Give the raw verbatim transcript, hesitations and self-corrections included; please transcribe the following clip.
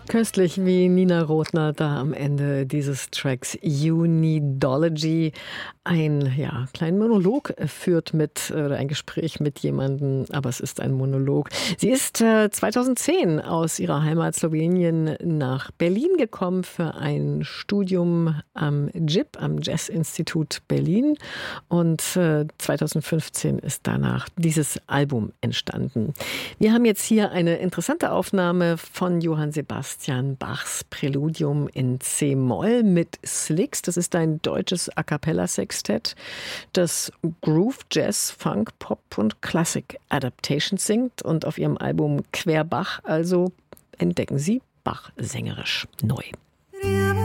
Köstlich, wie Nina Rothner da am Ende dieses Tracks Unidology ein ja, kleinen Monolog führt mit, oder ein Gespräch mit jemandem, aber es ist ein Monolog. Sie ist äh, zweitausendzehn aus ihrer Heimat Slowenien nach Berlin gekommen für ein Studium am J I B, am Jazz-Institut Berlin, und äh, zweitausendfünfzehn ist danach dieses Album entstanden. Wir haben jetzt hier eine interessante Aufnahme von Johann Sebastian Bachs Präludium in C-Moll mit Slicks. Das ist ein deutsches A-cappella-Sextett, das Groove, Jazz, Funk, Pop und Classic Adaptations singt. Und auf ihrem Album Quer Bach also entdecken Sie Bach sängerisch neu.